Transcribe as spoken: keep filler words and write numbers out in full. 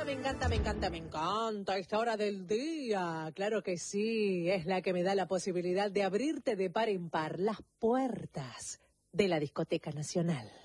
me encanta, me encanta, me encanta esta hora del día. Claro que sí, es la que me da la posibilidad de abrirte de par en par las puertas de la Discoteca Nacional.